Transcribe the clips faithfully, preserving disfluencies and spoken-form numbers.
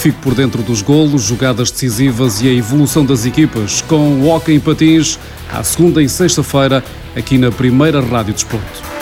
Fique por dentro dos golos, jogadas decisivas e a evolução das equipas com o Hóquei em Patins, à segunda e sexta-feira, aqui na Primeira Rádio Desporto.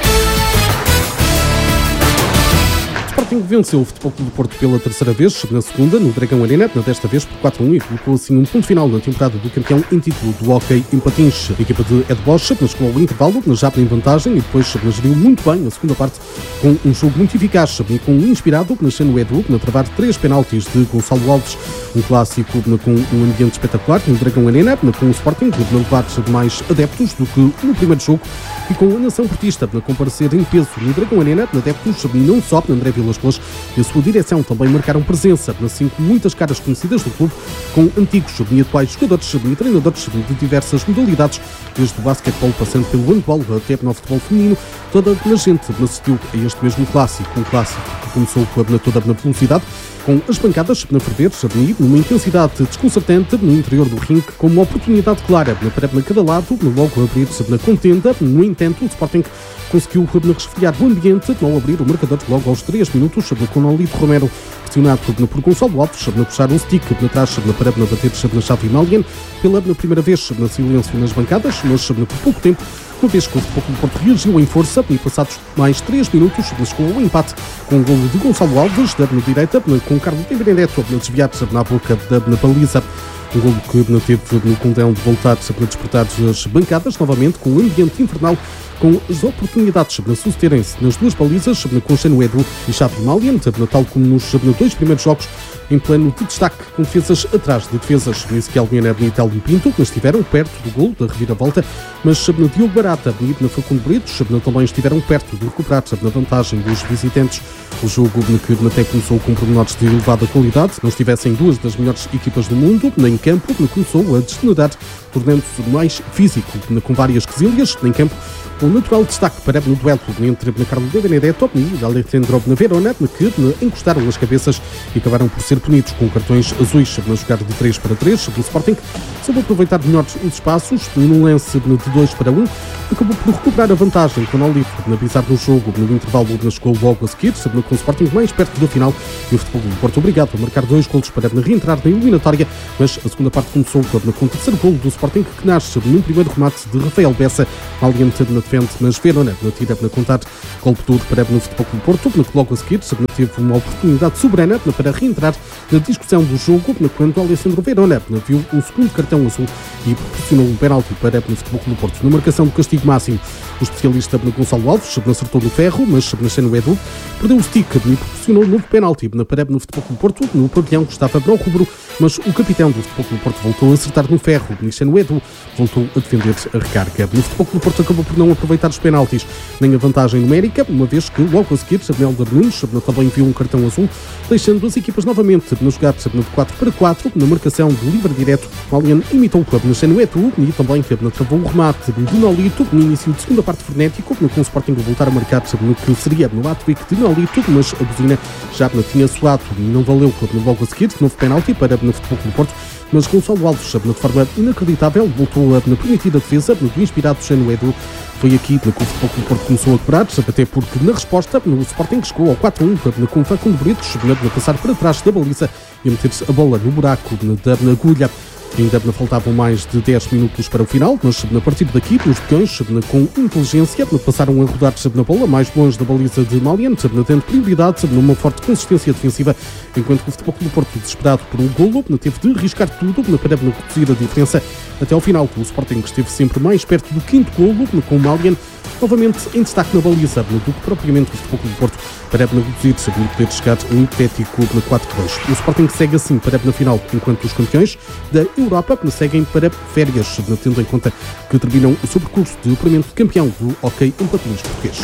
O Sporting venceu o Futebol Clube do Porto pela terceira vez, na segunda, no Dragão Arena, desta vez por quatro a um, e colocou assim um ponto final na temporada do campeão em título do Hóquei em Patins. A equipa de Ed Bosch chegou ao intervalo, já em vantagem, e depois geriu muito bem a segunda parte, com um jogo muito eficaz e com um inspirado, nascendo o Edu, na travar três penaltis de Gonçalo Alves, um clássico com um ambiente espetacular no Dragão Arena, com o Sporting a levar mais adeptos do que no primeiro jogo, e com a nação portista a comparecer em peso no Dragão Arena, adeptos não só André Vilas Boas e a sua direção também marcaram presença, assim como muitas caras conhecidas do clube, com antigos e atuais jogadores e treinadores de diversas modalidades, desde o basquetebol passando pelo handball até no futebol feminino. Toda a gente assistiu a este mesmo clássico, um clássico que começou na toda na velocidade, com as bancadas na ferver, numa intensidade desconcertante no interior do ringue, com uma oportunidade clara para cada lado, logo abrir na contenda. No entanto, o Sporting conseguiu resfriar o ambiente ao abrir o marcador logo aos três minutos, com Nolito Romero pressionado por Gonçalo Alves, a puxar um stick para trás para bater na chave Malian pela primeira vez na silêncio nas bancadas, mas por pouco tempo, uma vez que o Futebol Clube do Porto reagiu em força, e passados mais três minutos, chegou ao empate com o golo de Gonçalo Alves, da direita, com Carlos Benedetto a desviar na boca da baliza. Um golo que teve no condão de voltar a despertar as bancadas, novamente com um ambiente infernal, com as oportunidades de sucederem-se nas duas balizas, com Chano Edu e Xavi Malian, tal como nos dois primeiros jogos, em plano de destaque, com defesas atrás de defesas. Ezequiel Viana e Telmo Pinto, que estiveram perto do golo da reviravolta, mas Diogo Barata e na Facundo Brito também estiveram perto de recuperar na vantagem dos visitantes. O jogo que até começou com pormenores de elevada qualidade, não estivessem duas das melhores equipas do mundo em campo, começou a degenerar, tornando-se mais físico, com várias quesilhas em campo, com natural destaque para no duelo entre Carlos Benedetto e Alejandro Verona, que encostaram as cabeças e acabaram por ser punidos com cartões azuis na jogada de três para três. O Sporting soube aproveitar melhor os espaços, num lance de dois para um, acabou por recuperar a vantagem com o Nolito na pisar no jogo, no intervalo chegou logo a seguir, com o Sporting mais perto da final, e o Futebol do Porto obrigado a marcar dois golos para reentrar na eliminatória, mas a segunda parte começou com o terceiro golo do Sporting, que nasce num primeiro remate de Rafael Bessa, aliante na defende, mas Verona na tira na contar, golpe duro para no Futebol do Porto, que logo a seguir teve uma oportunidade soberana para reentrar na discussão do jogo, quando Alessandro Verona viu um segundo cartão azul e proporcionou um penalti para o Futebol do Porto. Na marcação do castigo máximo, o especialista Gonçalo Alves acertou no ferro, mas no Edu perdeu o stick e proporcionou um novo penalti para no Futebol do Porto. No pavilhão que estava no rubro, mas o capitão do Futebol do Porto voltou a acertar no ferro. No Edu voltou a defender a recarga. No Futebol do Porto acabou por não aproveitar os penaltis nem a vantagem numérica, uma vez que logo a seguir Helder Nunes também viu um cartão azul, deixando as equipas novamente na jogada de quatro para quatro, na marcação de livre direto. Malian imitou o clube no Edu e também travou o remate de Nolito no início de segunda parte frenético, com o Sporting a voltar a marcar no que seria no hat-trick de Nolito, mas a buzina já tinha soado e não valeu logo a seguir. Novo penalti para o Futebol do Porto, mas Gonçalo Alves, de forma inacreditável, voltou a permitir a defesa do inspirado Chano Edu. Foi aqui que o Futebol do Porto começou a quebrar, até porque na resposta o Sporting chegou ao quatro a um com o Facundo Brito, a passar para trás da baliza e a meter-se a bola no buraco da agulha. Ainda faltavam mais de dez minutos para o final, mas a partir daqui, os peões, com inteligência, passaram a rodar na bola mais longe da baliza de Malian, tendo prioridade numa forte consistência defensiva, enquanto que o Futebol do Porto, desesperado por um golo, teve de arriscar tudo para reduzir a diferença até ao final. O Sporting esteve sempre mais perto do quinto golo, com o Malian novamente em destaque na baliza, do que propriamente o Futebol do Porto, para reduzir-se e poder chegar a um hipotético quatro a dois. O Sporting segue assim para na final, enquanto os campeões da Europa seguem para férias, tendo em conta que terminam o seu percurso de apuramento de campeão do Hóquei em Patins português.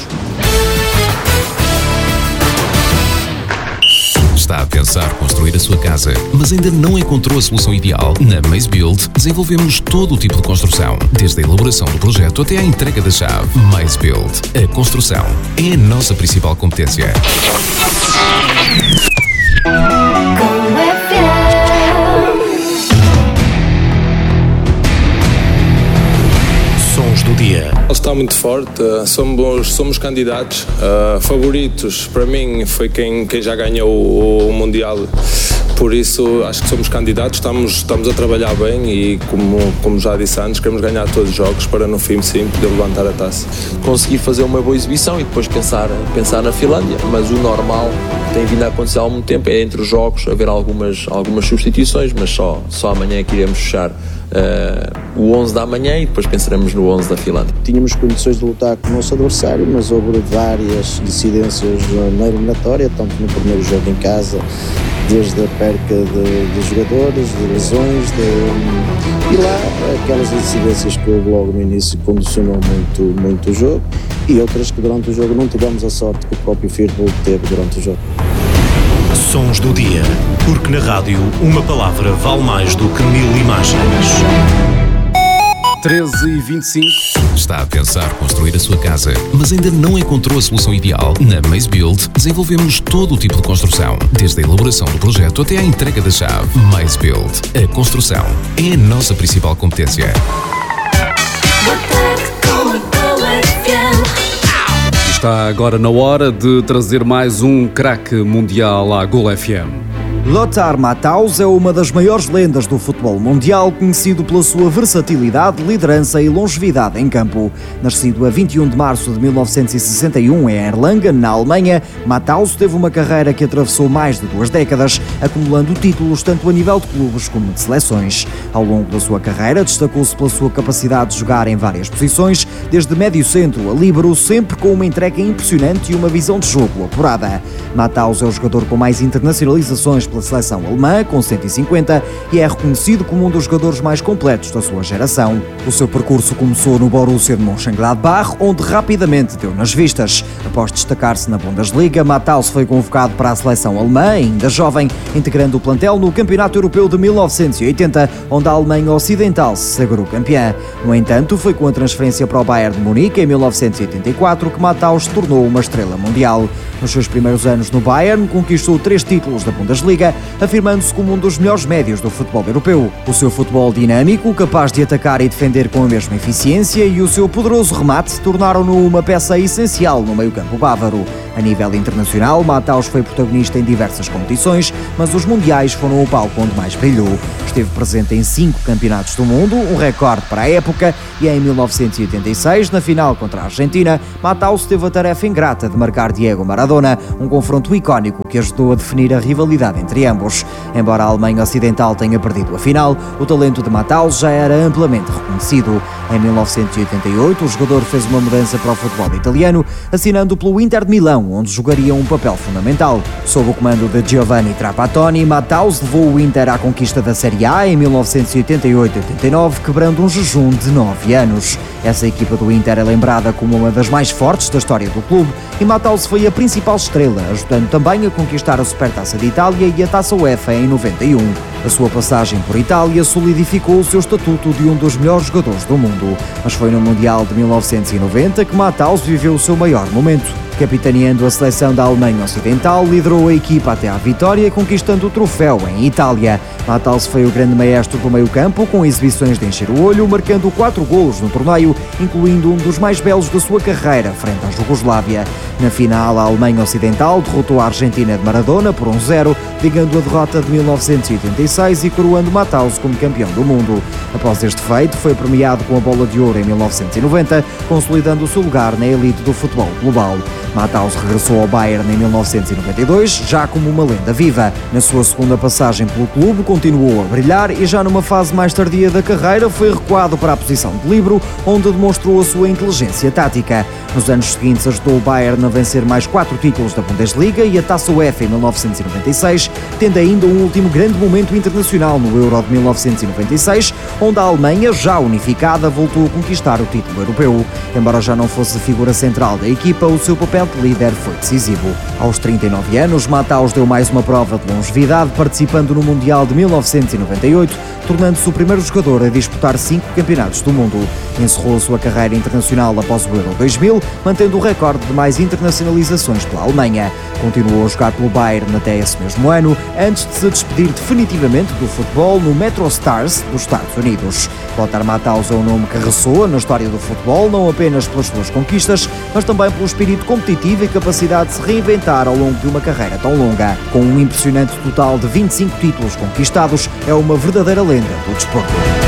Está a pensar construir a sua casa, mas ainda não encontrou a solução ideal? Na Maze Build desenvolvemos todo o tipo de construção, desde a elaboração do projeto até à entrega da chave. Maze Build. A construção é a nossa principal competência. Sons do dia. Está muito forte, somos, somos candidatos, uh, favoritos para mim foi quem, quem já ganhou o, o Mundial por isso acho que somos candidatos, estamos, estamos a trabalhar bem e como, como já disse antes, queremos ganhar todos os jogos para no fim sim poder levantar a taça. Conseguir fazer uma boa exibição e depois pensar, pensar na Finlândia, mas o normal que tem vindo a acontecer há algum tempo é entre os jogos haver algumas, algumas substituições, mas só, só amanhã é que iremos fechar uh, o onze da manhã e depois pensaremos no onze da Finlândia. Tínhamos condições de lutar com o nosso adversário, mas houve várias incidências na eliminatória, tanto no primeiro jogo em casa, desde a perca de, de jogadores, de lesões, de, e lá aquelas incidências que houve logo no início condicionou muito, muito o jogo, e outras que durante o jogo não tivemos a sorte que o próprio Firpo teve durante o jogo. Sons do dia, porque na rádio uma palavra vale mais do que mil imagens. treze e vinte e cinco. Está a pensar construir a sua casa, mas ainda não encontrou a solução ideal? Na MazeBuild desenvolvemos todo o tipo de construção, desde a elaboração do projeto até à entrega da chave. MazeBuild. A construção é a nossa principal competência. Está agora na hora de trazer mais um craque mundial à Gol F M. Lothar Matthaus é uma das maiores lendas do futebol mundial, conhecido pela sua versatilidade, liderança e longevidade em campo. Nascido a vinte e um de março de mil novecentos e sessenta e um em Erlangen, na Alemanha, Matthaus teve uma carreira que atravessou mais de duas décadas, acumulando títulos tanto a nível de clubes como de seleções. Ao longo da sua carreira, destacou-se pela sua capacidade de jogar em várias posições, desde médio centro a líbero, sempre com uma entrega impressionante e uma visão de jogo apurada. Matthaus é o jogador com mais internacionalizações pela seleção alemã, com cento e cinquenta, e é reconhecido como um dos jogadores mais completos da sua geração. O seu percurso começou no Borussia de Mönchengladbach, onde rapidamente deu nas vistas. Após destacar-se na Bundesliga, Matthaus foi convocado para a seleção alemã, ainda jovem, integrando o plantel no Campeonato Europeu de mil novecentos e oitenta, onde a Alemanha Ocidental se sagrou campeã. No entanto, foi com a transferência para o Bayern de Munique em mil novecentos e oitenta e quatro que Matthaus se tornou uma estrela mundial. Nos seus primeiros anos no Bayern, conquistou três títulos da Bundesliga, afirmando-se como um dos melhores médios do futebol europeu. O seu futebol dinâmico, capaz de atacar e defender com a mesma eficiência, e o seu poderoso remate tornaram-no uma peça essencial no meio-campo bávaro. A nível internacional, Matthaus foi protagonista em diversas competições, mas os mundiais foram o palco onde mais brilhou. Esteve presente em cinco campeonatos do mundo, um recorde para a época, e em mil novecentos e oitenta e seis, na final contra a Argentina, Matthaus teve a tarefa ingrata de marcar Diego Maradona, um confronto icónico que ajudou a definir a rivalidade entre ambos. Embora a Alemanha Ocidental tenha perdido a final, o talento de Matthaus já era amplamente reconhecido. Em mil novecentos e oitenta e oito, o jogador fez uma mudança para o futebol italiano, assinando pelo Inter de Milão, onde jogaria um papel fundamental. Sob o comando de Giovanni Trapattoni, Matthaus levou o Inter à conquista da Série A em mil novecentos e oitenta e oito oitenta e nove, quebrando um jejum de nove anos. Essa equipa do Inter é lembrada como uma das mais fortes da história do clube, e Matthaus foi a principal estrela, ajudando também a conquistar a Supertaça de Itália e a Taça UEFA em noventa e um. A sua passagem por Itália solidificou o seu estatuto de um dos melhores jogadores do mundo, mas foi no Mundial de mil novecentos e noventa que Matthaus viveu o seu maior momento. Capitaneando a seleção da Alemanha Ocidental, liderou a equipa até à vitória, conquistando o troféu em Itália. Matthaus foi o grande maestro do meio-campo, com exibições de encher o olho, marcando quatro golos no torneio, incluindo um dos mais belos da sua carreira, frente à Jugoslávia. Na final, a Alemanha Ocidental derrotou a Argentina de Maradona por um zero, ligando a derrota de mil novecentos e oitenta e seis e coroando Matthaus como campeão do mundo. Após este feito, foi premiado com a Bola de Ouro em mil novecentos e noventa, consolidando o seu lugar na elite do futebol global. Matthaus regressou ao Bayern em mil novecentos e noventa e dois, já como uma lenda viva. Na sua segunda passagem pelo clube, continuou a brilhar e já numa fase mais tardia da carreira foi recuado para a posição de líbero, onde demonstrou a sua inteligência tática. Nos anos seguintes ajudou o Bayern a vencer mais quatro títulos da Bundesliga e a Taça UEFA em mil novecentos e noventa e seis, tendo ainda um último grande momento internacional no Euro de mil novecentos e noventa e seis, onde a Alemanha, já unificada, voltou a conquistar o título europeu. Embora já não fosse a figura central da equipa, o seu papel de líder foi decisivo. Aos trinta e nove anos, Matthaus deu mais uma prova de longevidade, participando no Mundial de mil novecentos e noventa e oito, tornando-se o primeiro jogador a disputar cinco campeonatos do mundo. Encerrou a sua carreira internacional após o Euro dois mil, mantendo o recorde de mais internacionalizações pela Alemanha. Continuou a jogar pelo Bayern até esse mesmo ano, antes de se despedir definitivamente do futebol no Metro Stars dos Estados Unidos. Lothar Matthaus é um nome que ressoa na história do futebol, não apenas pelas suas conquistas, mas também pelo espírito competitivo competitiva e capacidade de se reinventar ao longo de uma carreira tão longa. Com um impressionante total de vinte e cinco títulos conquistados, é uma verdadeira lenda do desporto.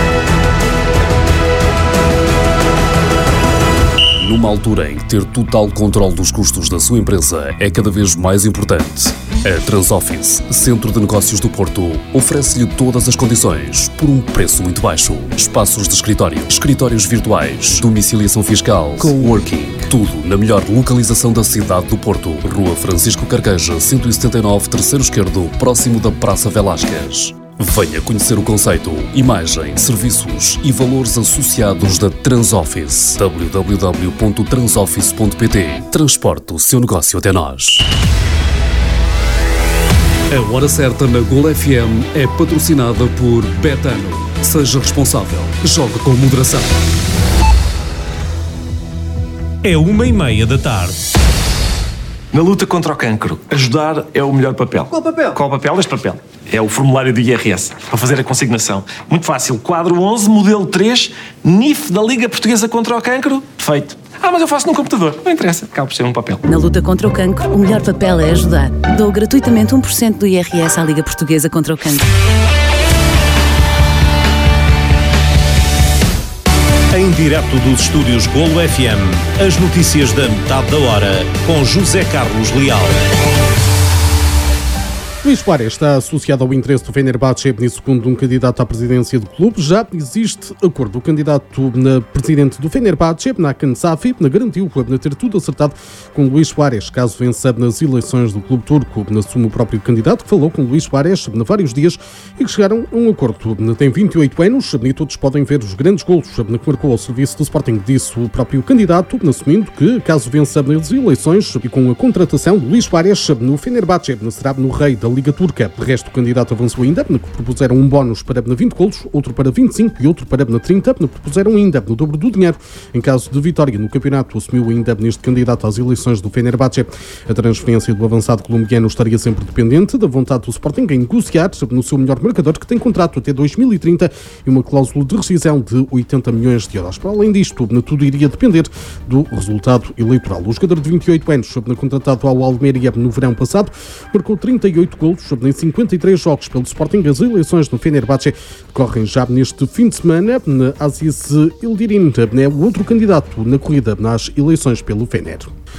Numa altura em que ter total controle dos custos da sua empresa é cada vez mais importante, a Transoffice, Centro de Negócios do Porto, oferece-lhe todas as condições por um preço muito baixo. Espaços de escritório, escritórios virtuais, domiciliação fiscal, coworking, tudo na melhor localização da cidade do Porto. Rua Francisco Carqueja, cento e setenta e nove, terceiro esquerdo, próximo da Praça Velásquez. Venha conhecer o conceito, imagem, serviços e valores associados da Transoffice. w w w ponto transoffice ponto p t. Transporte o seu negócio até nós. A Hora Certa na Gol F M é patrocinada por Betano. Seja responsável. Jogue com moderação. É uma e meia da tarde. Na luta contra o cancro, ajudar é o melhor papel. Qual papel? Qual papel? Este papel. É o formulário do I R S, para fazer a consignação. Muito fácil. Quadro onze, modelo três, N I F da Liga Portuguesa contra o Cancro. Feito. Ah, mas eu faço num computador. Não interessa. Acaba por ser um papel. Na luta contra o cancro, o melhor papel é ajudar. Dou gratuitamente um por cento do I R S à Liga Portuguesa contra o Cancro. Em direto dos estúdios Golo F M, as notícias da metade da hora, com José Carlos Leal. Luís Soares está associado ao interesse do Fenerbahçe e segundo um candidato à presidência do clube. Já existe acordo. O candidato na presidente do Fenerbahçe, Nakan Safi, garantiu ter tudo acertado com Luís Soares, caso vença nas eleições do clube turco. Assume o próprio candidato, que falou com Luís Soares há vários dias e que chegaram a um acordo. Tem vinte e oito anos e todos podem ver os grandes golos que marcou ao serviço do Sporting, disse o próprio candidato, assumindo que, caso vença nas eleições e com a contratação de Luís Soares no Fenerbahçe, será no rei da Liga Turca. De resto, o candidato avançou ainda, que propuseram um bónus para vinte golos, outro para vinte e cinco e outro para trinta, que propuseram ainda no dobro do dinheiro. Em caso de vitória no campeonato, assumiu ainda neste candidato às eleições do Fenerbahçe. A transferência do avançado colombiano estaria sempre dependente da vontade do Sporting em negociar no seu melhor marcador, que tem contrato até dois mil e trinta e uma cláusula de rescisão de oitenta milhões de euros. Para além disto, tudo iria depender do resultado eleitoral. O jogador de vinte e oito anos, contratado ao Almeria no verão passado, marcou trinta e oito golos em cinquenta e três jogos pelo Sporting. As eleições no Fenerbahçe decorrem já neste fim de semana. Aziz Ildirim é o outro candidato na corrida nas eleições pelo Fener.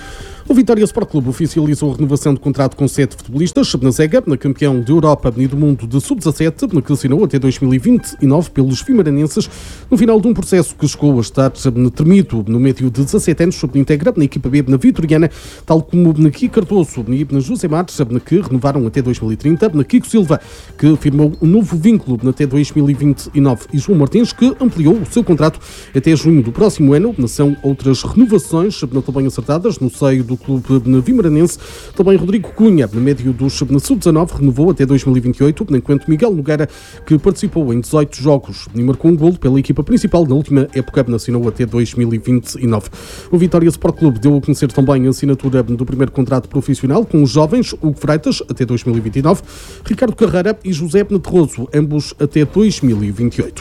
O Vitória Sport Clube oficializou a renovação de contrato com sete futebolistas na Zega, na campeão da Europa e do mundo de sub dezassete, que assinou até dois mil e vinte e nove pelos vimaranenses, no final de um processo que chegou a estar termido no médio de dezassete anos, integra na equipa B na Vitoriana, tal como na Kiko Cardoso e na José Matos, que renovaram até dois mil e trinta, na Kiko Silva, que firmou um novo vínculo até dois mil e vinte e nove, e João Martins, que ampliou o seu contrato até junho do próximo ano. São outras renovações também acertadas no seio do clube vimaranense. Também Rodrigo Cunha, no médio dos sub dezanove, renovou até dois mil e vinte e oito, enquanto Miguel Nogueira, que participou em dezoito jogos e marcou um golo pela equipa principal na última época, assinou até dois mil e vinte e nove. O Vitória Sport Clube deu a conhecer também a assinatura do primeiro contrato profissional com os jovens Hugo Freitas até dois mil e vinte e nove, Ricardo Carreira e José Terroso, ambos até dois mil e vinte e oito.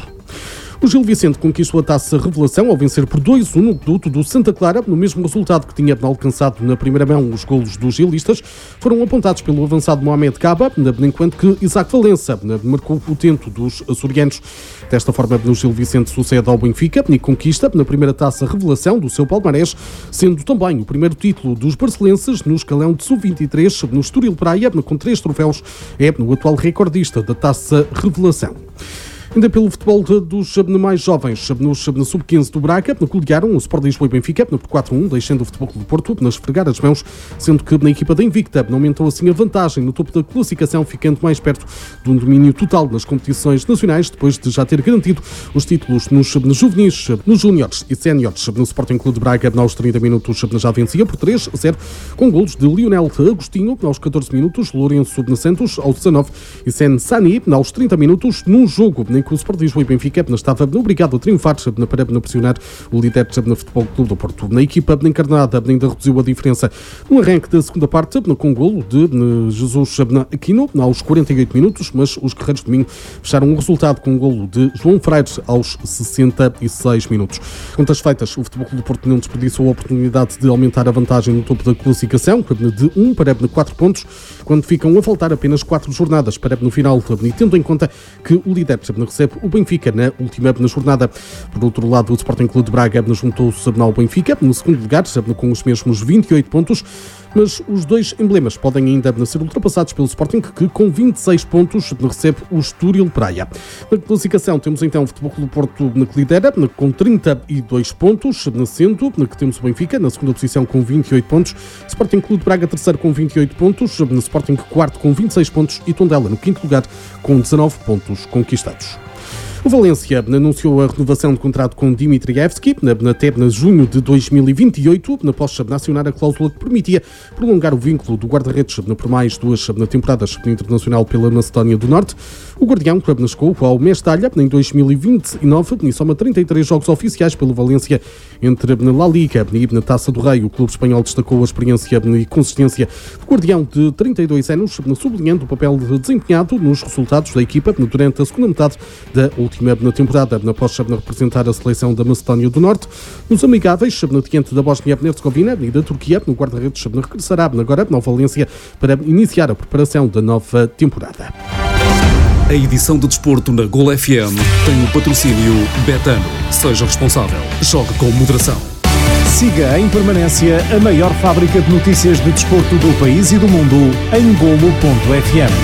O Gil Vicente conquistou a taça Revelação ao vencer por dois a um no duto do Santa Clara, no mesmo resultado que tinha alcançado na primeira mão. Os golos dos gilistas foram apontados pelo avançado Mohamed Caba, enquanto que Isaac Valença marcou o tento dos açorianos. Desta forma, o Gil Vicente sucede ao Benfica e conquista na primeira taça Revelação do seu palmarés, sendo também o primeiro título dos barcelenses no escalão de sub vinte e três no Estoril Praia, com três troféus, é o atual recordista da taça Revelação. Ainda pelo futebol dos mais jovens, nos sub quinze do Braga, golearam o Sport Lisboa e Benfica por quatro a um, deixando o Futebol Clube do Porto nas esfregar as mãos, sendo que na equipa da Invicta aumentou assim a vantagem no topo da classificação, ficando mais perto de um domínio total nas competições nacionais, depois de já ter garantido os títulos nos juvenis, nos júniores e séniores. No Sporting Clube de Braga, aos trinta minutos, já vencia por três a zero, com golos de Lionel Agostinho aos catorze minutos, Lourenço Santos aos dezanove e Sen Sani aos trinta minutos, num jogo em que o Sport Lisboa e Benfica estava obrigado a triunfar para pressionar o líder no Futebol Clube do Porto. Na equipa encarnada ainda reduziu a diferença no arranque da segunda parte com o golo de Jesus Aquino aos quarenta e oito minutos, mas os guerreiros de Minho fecharam o resultado com o golo de João Freire aos sessenta e seis minutos. Contas feitas, o Futebol Clube do Porto não desperdiçou a oportunidade de aumentar a vantagem no topo da classificação, de um para quatro pontos, quando ficam a faltar apenas quatro jornadas para no final, e tendo em conta que o líder recebe o Benfica na última jornada. Por outro lado, o Sporting Clube de Braga juntou-se ao Benfica no segundo lugar, com os mesmos vinte e oito pontos, mas os dois emblemas podem ainda ser ultrapassados pelo Sporting, que com vinte e seis pontos recebe o Estoril Praia. Na classificação temos então o Futebol Clube do Porto que lidera com trinta e dois pontos, sendo que temos o Benfica na segunda posição com vinte e oito pontos, Sporting Clube de Braga terceiro com vinte e oito pontos, Sporting quarto com vinte e seis pontos e Tondela no quinto lugar com dezanove pontos conquistados. O Valência anunciou a renovação de contrato com Dimitrievski até junho de dois mil e vinte e oito, após acionar a cláusula que permitia prolongar o vínculo do guarda-redes por mais duas temporadas internacional pela Macedónia do Norte. O guardião chegou ao Mestalha em dois mil e vinte e nove e soma trinta e três jogos oficiais pelo Valência entre a La Liga e na Taça do Rei. O clube espanhol destacou a experiência e consistência do guardião de trinta e dois anos, sublinhando o papel desempenhado nos resultados da equipa durante a segunda metade da última na temporada, após representar a seleção da Macedónia do Norte. Nos amigáveis, diante da Bósnia-Herzegovina e da Turquia, no guarda-redes regressará agora ao Valência para iniciar a preparação da nova temporada. A edição de desporto na Gol F M tem o patrocínio Betano. Seja responsável. Jogue com moderação. Siga em permanência a maior fábrica de notícias de desporto do país e do mundo em golo ponto f m.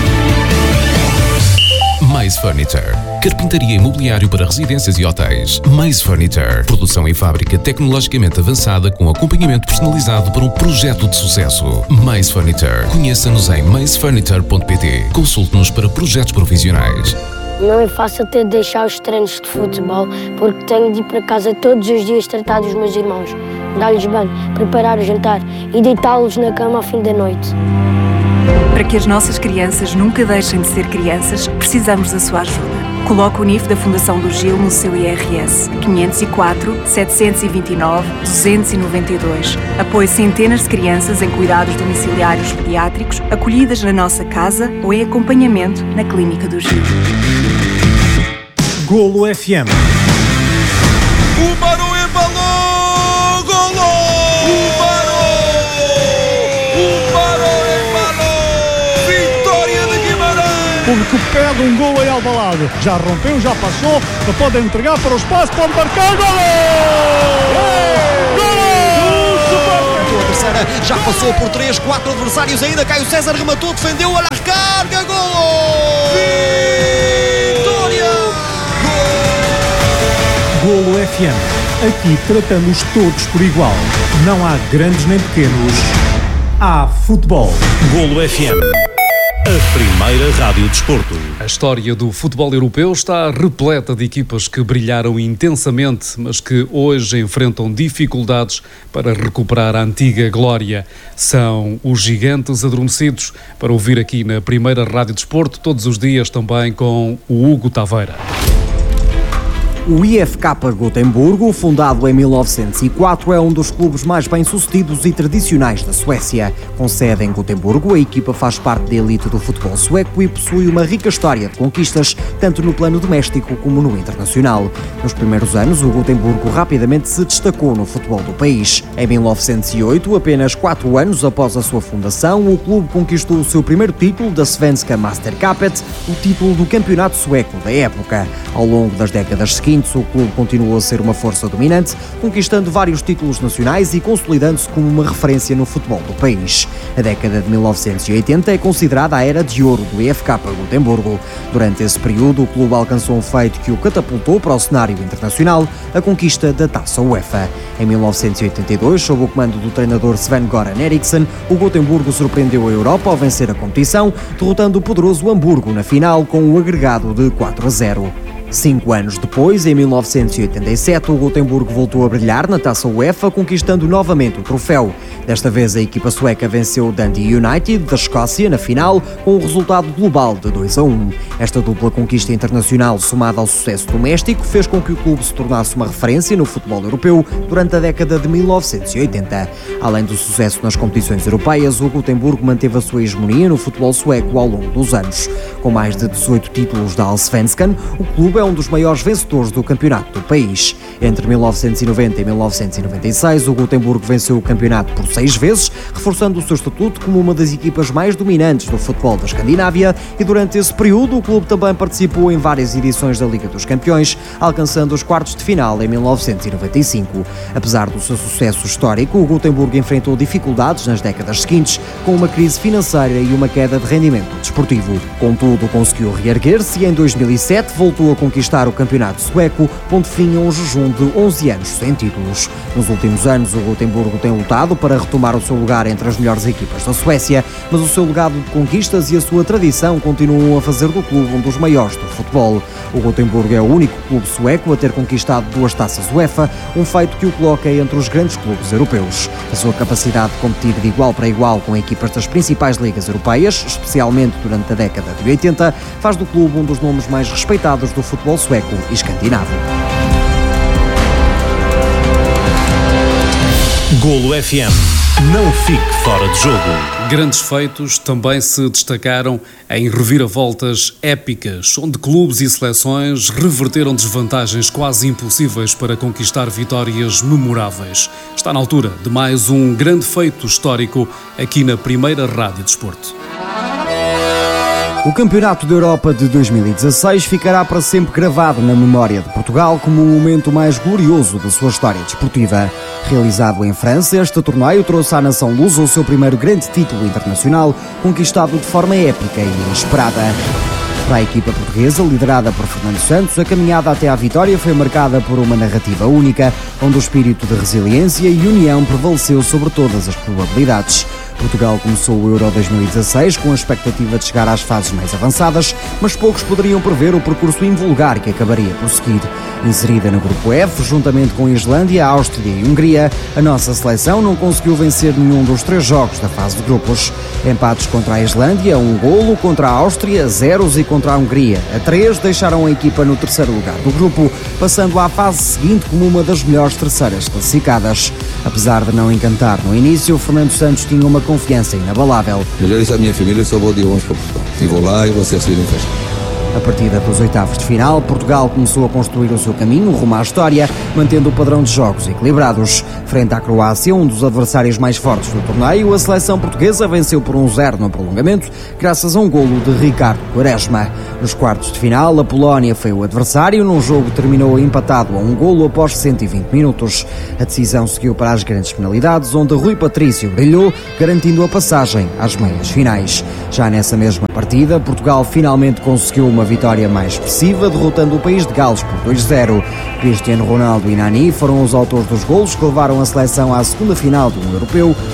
Mais Furniture. Carpintaria e mobiliário para residências e hotéis. Mais Furniture. Produção em fábrica tecnologicamente avançada com acompanhamento personalizado para um projeto de sucesso. Mais Furniture. Conheça-nos em mais furniture ponto p t. Consulte-nos para projetos profissionais. Não é fácil ter de deixar os treinos de futebol, porque tenho de ir para casa todos os dias tratar dos meus irmãos, dar-lhes banho, preparar o jantar e deitá-los na cama ao fim da noite. Para que as nossas crianças nunca deixem de ser crianças, precisamos da sua ajuda. Coloque o N I F da Fundação do Gil no seu I R S. quinhentos e quatro, setecentos e vinte e nove, duzentos e noventa e dois. Apoie centenas de crianças em cuidados domiciliários pediátricos, acolhidas na nossa casa ou em acompanhamento na Clínica do Gil. Golo F M. O Barão embalou! Golo! O Barão! O Barão embalou! Vitória de Guimarães! O público pede um gol aí ao balado. Já rompeu, já passou. Já pode entregar para o espaço, pode marcar. Golo! A terceira já passou por três, quatro adversários ainda. Caio César rematou, defendeu, olha a recarga. Golo! Vitória! Golo F M. Aqui tratamos todos por igual. Não há grandes nem pequenos. Há futebol. Golo F M. A primeira rádio desporto. A história do futebol europeu está repleta de equipas que brilharam intensamente, mas que hoje enfrentam dificuldades para recuperar a antiga glória. São os gigantes adormecidos. Para ouvir aqui na primeira rádio desporto, todos os dias também com o Hugo Taveira. O I F K Gotemburgo, fundado em mil novecentos e quatro, é um dos clubes mais bem-sucedidos e tradicionais da Suécia. Com sede em Gotemburgo, a equipa faz parte da elite do futebol sueco e possui uma rica história de conquistas, tanto no plano doméstico como no internacional. Nos primeiros anos, o Gotemburgo rapidamente se destacou no futebol do país. Em mil novecentos e oito, apenas quatro anos após a sua fundação, o clube conquistou o seu primeiro título da Svenska Mästerskapet, o título do campeonato sueco da época. Ao longo das décadas seguintes, o clube continuou a ser uma força dominante, conquistando vários títulos nacionais e consolidando-se como uma referência no futebol do país. A década de mil novecentos e oitenta é considerada a era de ouro do I F K Gotemburgo. Durante esse período, o clube alcançou um feito que o catapultou para o cenário internacional, a conquista da Taça UEFA. Em mil novecentos e oitenta e dois, sob o comando do treinador Sven-Goran Eriksson, o Gotemburgo surpreendeu a Europa ao vencer a competição, derrotando o poderoso Hamburgo na final com um agregado de quatro a zero. Cinco anos depois, em mil novecentos e oitenta e sete, o Gotemburgo voltou a brilhar na Taça UEFA, conquistando novamente o troféu. Desta vez a equipa sueca venceu o Dundee United da Escócia na final com um resultado global de dois a um. Esta dupla conquista internacional somada ao sucesso doméstico fez com que o clube se tornasse uma referência no futebol europeu durante a década de mil novecentos e oitenta. Além do sucesso nas competições europeias, o Gotemburgo manteve a sua hegemonia no futebol sueco ao longo dos anos. Com mais de dezoito títulos da Allsvenskan, o clube é um dos maiores vencedores do campeonato do país. Entre mil novecentos e noventa e mil novecentos e noventa e seis, o Gotemburgo venceu o campeonato por seis vezes, reforçando o seu estatuto como uma das equipas mais dominantes do futebol da Escandinávia, e durante esse período o clube também participou em várias edições da Liga dos Campeões, alcançando os quartos de final em mil novecentos e noventa e cinco. Apesar do seu sucesso histórico, o Gotemburgo enfrentou dificuldades nas décadas seguintes, com uma crise financeira e uma queda de rendimento desportivo. Contudo, conseguiu reerguer-se e em dois mil e sete voltou a conquistar o campeonato sueco, pondo fim a um jejum de onze anos sem títulos. Nos últimos anos, o Gotemburgo tem lutado para retomar o seu lugar entre as melhores equipas da Suécia, mas o seu legado de conquistas e a sua tradição continuam a fazer do clube um dos maiores do futebol. O Gotemburgo é o único clube sueco a ter conquistado duas taças UEFA, um feito que o coloca entre os grandes clubes europeus. A sua capacidade de competir de igual para igual com equipas das principais ligas europeias, especialmente durante a década de oitenta, faz do clube um dos nomes mais respeitados do futebol sueco e escandinavo. Golo F M. Não fique fora de jogo. Grandes feitos também se destacaram em reviravoltas épicas, onde clubes e seleções reverteram desvantagens quase impossíveis para conquistar vitórias memoráveis. Está na altura de mais um grande feito histórico aqui na Primeira Rádio Desporto. O Campeonato da Europa de dois mil e dezasseis ficará para sempre gravado na memória de Portugal como o momento mais glorioso da sua história desportiva. Realizado em França, este torneio trouxe à nação lusa o seu primeiro grande título internacional, conquistado de forma épica e inesperada. Para a equipa portuguesa, liderada por Fernando Santos, a caminhada até à vitória foi marcada por uma narrativa única, onde o espírito de resiliência e união prevaleceu sobre todas as probabilidades. Portugal começou o Euro dois mil e dezasseis com a expectativa de chegar às fases mais avançadas, mas poucos poderiam prever o percurso invulgar que acabaria por seguir. Inserida no grupo F, juntamente com Islândia, Áustria e Hungria, a nossa seleção não conseguiu vencer nenhum dos três jogos da fase de grupos. Empates contra a Islândia, um golo, contra a Áustria, zeros, e contra a Hungria, a três, deixaram a equipa no terceiro lugar do grupo, passando à fase seguinte como uma das melhores terceiras classificadas. Apesar de não encantar no início, Fernando Santos tinha uma confiança inabalável. Melhor isso à minha família, só vou de vamos para Portugal. E vou lá e vou ser recebido em festa. A partida dos oitavos de final, Portugal começou a construir o seu caminho rumo à história, mantendo o padrão de jogos equilibrados. Frente à Croácia, um dos adversários mais fortes do torneio, a seleção portuguesa venceu por um zero no prolongamento, graças a um golo de Ricardo Quaresma. Nos quartos de final, a Polónia foi o adversário, num jogo que terminou empatado a um golo após cento e vinte minutos. A decisão seguiu para as grandes penalidades, onde Rui Patrício brilhou, garantindo a passagem às meias finais. Já nessa mesma partida, Portugal finalmente conseguiu uma vitória mais expressiva, derrotando o país de Gales por dois a zero. Cristiano Ronaldo e Nani foram os autores dos golos que levaram a seleção à segunda final do Europeu,